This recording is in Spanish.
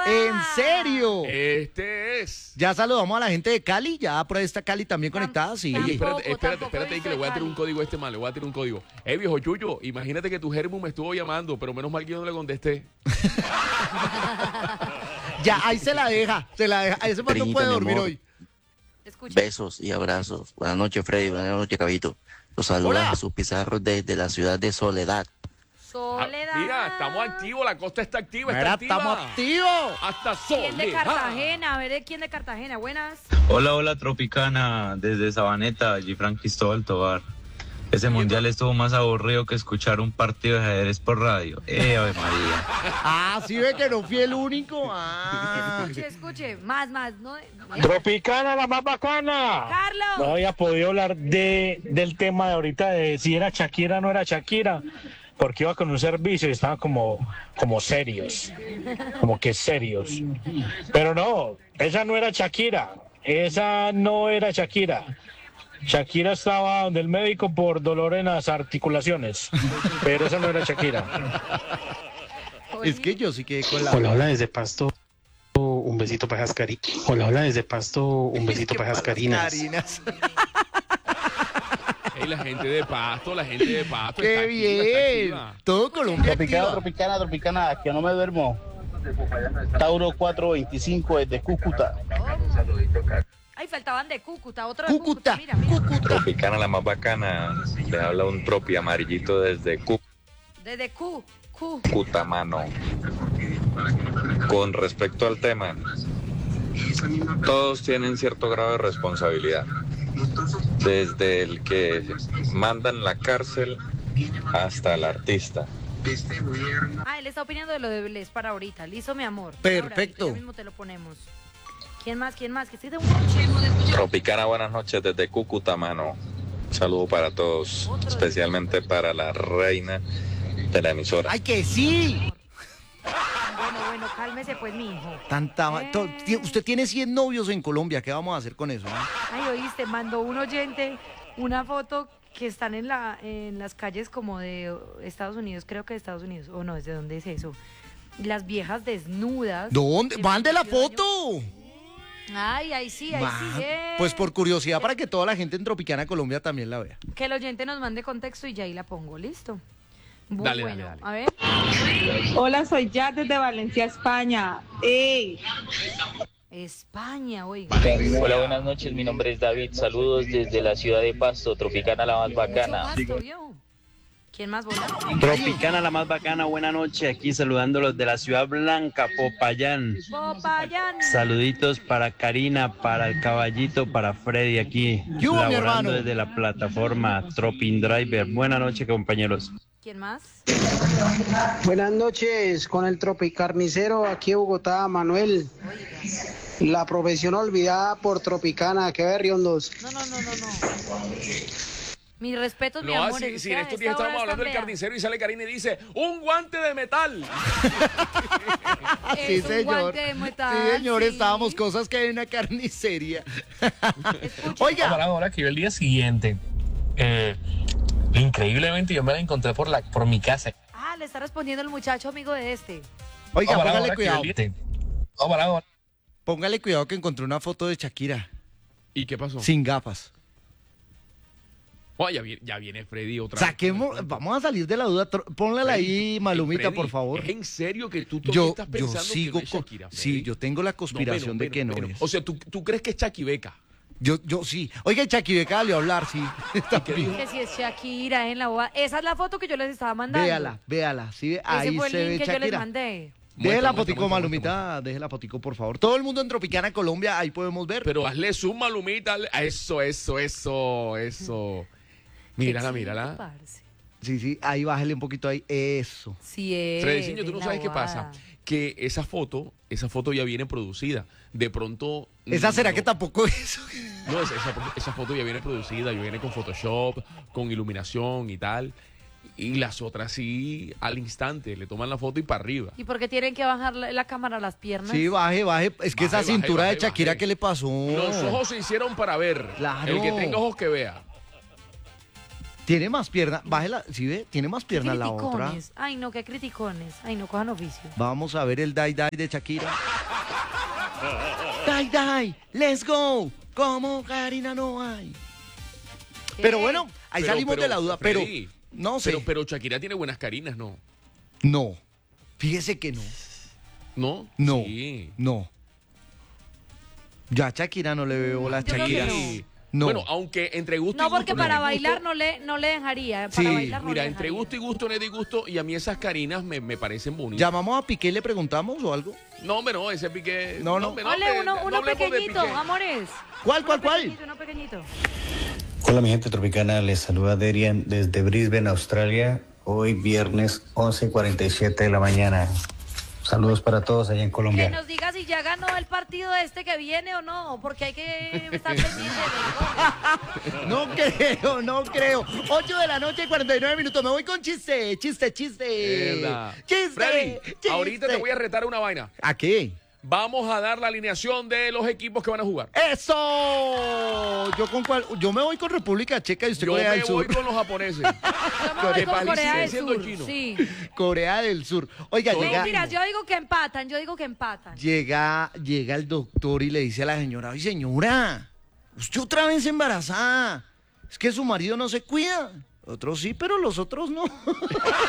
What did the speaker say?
¿En serio? Este es. Ya saludamos a la gente de Cali, ya por ahí está Cali también conectada, sí. Oye, Tampoco espérate ahí que le voy a tirar Cali. un código a este man, le voy a tirar un código. Viejo Chuyo, imagínate que tu Germu me estuvo llamando, pero menos mal que yo no le contesté. Ya, ahí se la deja. Ese man no Cariñito, puede mi dormir amor. hoy. Escucha. Besos y abrazos. Buenas noches, Freddy. Buenas noches, Cabito. Los saluda Hola. Jesús Pizarro desde la ciudad de Soledad. Soledad. Mira, estamos activos, la costa está activa, Mira, activa. estamos activos. Hasta ¿Quién de Soledad. Cartagena? A ver, ¿de quién de Cartagena? Buenas. Hola, hola Tropicana, desde Sabaneta, Gifrán Cristóbal Tobar. Ese mundial estuvo más aburrido que escuchar un partido de ajedrez por radio. Ave María. Ah, sí ve que no fui el único. Ah. Escuche, más, ¿no? Tropicana, la más bacana. Carlos. No había podido hablar del tema de ahorita de si era Shakira o no era Shakira, porque iba con un servicio y estaban como serios, como que serios. Pero no, esa no era Shakira, esa no era Shakira. Shakira estaba donde el médico por dolor en las articulaciones, pero esa no era Shakira. Es que yo sí quedé con la... Hola, hola desde Pasto, un besito para Jascari. Hola, hola desde Pasto, un besito para Jascarinas. Carinas. Ey, la gente de Pasto está ¡Qué activa, bien! está activa. Todo Colombia activa. Tropicana, que no me duermo. Tauro 425 desde Cúcuta. Ay, faltaban de Cúcuta, otro de Cúcuta, Cúcuta. Mira. Cúcuta. Tropicana, la más bacana. Le habla un tropi amarillito desde Desde Q. Cúcuta, mano. Con respecto al tema, todos tienen cierto grado de responsabilidad. Desde el que manda en la cárcel hasta el artista. Ah, él está opinando de lo de Bless para ahorita. Listo, mi amor. Perfecto. Ahora mismo te lo ponemos. ¿Quién más? Que estoy de un coche. Tropicana, buenas noches desde Cúcuta, mano. Un saludo para todos, especialmente para la reina de la emisora. ¡Ay, que sí! Bueno, cálmese pues, mi hijo. Usted tiene 100 novios en Colombia, ¿qué vamos a hacer con eso? Ay, oíste, mandó un oyente una foto que están en las calles como de Estados Unidos, creo que de Estados Unidos, o no, ¿desde dónde es eso? Las viejas desnudas. ¿Dónde? En ¡Mande la 22 foto! años. Ay, ahí sí. Pues por curiosidad, para que toda la gente en Tropicana Colombia también la vea. Que el oyente nos mande contexto y ya ahí la pongo, ¿listo? Dale. A ver. Hola, soy Jad desde Valencia, España. ¡Ey! España, oiga. Hola, buenas noches, mi nombre es David, saludos desde la ciudad de Pasto, Tropicana la más bacana. ¿Quién más vota? Tropicana la más bacana, buena noche, aquí saludándolos de la Ciudad Blanca, Popayán. Saluditos para Karina, para el caballito, para Freddy aquí, Yo, mi laborando hermano. desde la plataforma Tropin Driver. Buena noche, compañeros. ¿Quién más? Buenas noches, con el Tropicarnicero aquí en Bogotá, Manuel. La profesión olvidada por Tropicana, qué berriondos. No. Mis respetos, mi No, amor. si en estos días estábamos hablando del carnicero y sale Karina y dice, ¡un guante de metal! Sí, Es un señor. guante de metal, Sí, señor, sí. estábamos cosas que hay en una carnicería. Oiga. Ahora que yo el día siguiente, increíblemente yo me la encontré por mi casa. Ah, le está respondiendo el muchacho amigo de este. Oiga, Ahora póngale que cuidado. yo el día- Póngale cuidado que encontré una foto de Shakira. ¿Y qué pasó? Sin gafas. Oh, ya viene Freddy otra vez. Saquemos, vamos a salir de la duda. Pónlela ahí, Malumita, Freddy, por favor. ¿Es en serio que tú todavía estás Yo pensando sigo que no es Shakira, Freddy? sí, yo tengo la conspiración de que no menos. es. O sea, ¿tú crees que es Chaquibeca? Yo sí. Oiga, Chaquibeca salió a hablar, sí. También. Que si es Shakira en la boda. Esa es la foto que yo les estaba mandando. Véala, sí, Ese ahí fue el se ve link que yo les Shakira. mandé. Deje la fotico, Malumita, deje la fotico, por favor. Todo el mundo en Tropicana, Colombia, ahí podemos ver. Pero hazle zoom, Malumita. Eso. Mírala. Sí, ahí bájale un poquito ahí. Eso. Sí es. Frediciño, tú no en la sabes qué boda. pasa. Que esa foto ya viene producida. De pronto... ¿Esa será que tampoco es? No, esa foto ya viene producida, ya viene con Photoshop, con iluminación y tal. Y las otras sí, al instante, le toman la foto y para arriba. ¿Y por qué tienen que bajar la cámara a las piernas? Sí, baje. Es que esa Baje, cintura baje, de Shakira, baje. ¿qué le pasó? Los ojos se hicieron para ver. Claro. El que tenga ojos que vea. Tiene más piernas, bájela, ¿sí ve? Tiene más piernas la otra. Criticones. Ay, no, qué criticones. Ay, no cojan oficio. Vamos a ver el die de Shakira. Die, let's go. Como Karina no hay. Pero bueno, ahí salimos de la duda. Pero Freddy, no sé. Pero Shakira tiene buenas Karinas, ¿no? No. Fíjese que no. ¿No? No. Sí. No. Yo a Shakira no le veo la Yo creo que Shakira. no. No. Bueno, aunque entre gusto y No, gusto. porque no para es bailar disgusto. no le dejaría. Para Sí, bailar no Mira, le entre dejaría. gusto y gusto no es disgusto. Y a mí esas Karinas me parecen bonitas. ¿Llamamos a Piqué y le preguntamos o algo? No, hombre, no, ese Piqué. No. hombre, Ole, hombre, uno no hablemos de pequeñito, Piqué. amores. ¿Cuál? Uno pequeñito. Hola mi gente tropicana, les saluda Derian desde Brisbane, Australia. Hoy viernes 11:47 de la mañana. Saludos para todos allá en Que Colombia. nos diga si ya ganó el partido este que viene o no, porque hay que estar pendiente No creo. 8 de la noche y 49 minutos. Me voy con chiste. Chiste. Verdad. Chiste. Freddy, chiste. ahorita te voy a retar una vaina. ¿A qué? Vamos a dar la alineación de los equipos que van a jugar. ¡Eso! ¿Yo con cuál? Yo me voy con República Checa y usted Yo Corea me del voy Sur. con los japoneses. Yo me voy con Corea del siendo Sur. chino. Sí. Corea del Sur. Oiga, Mentiras, yo digo que empatan. llega el doctor y le dice a la señora, ay señora, usted otra vez embarazada. Es que su marido no se cuida. Otros sí, pero los otros no.